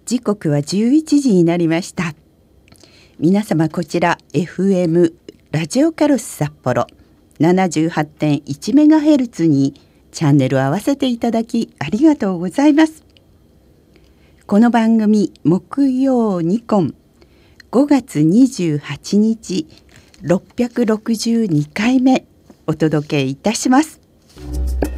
時刻は11時になりました。皆様、こちら FM ラジオカルス札幌 78.1MHz にチャンネルを合わせていただきありがとうございます。この番組木曜ニコン5月28日662回目お届けいたします。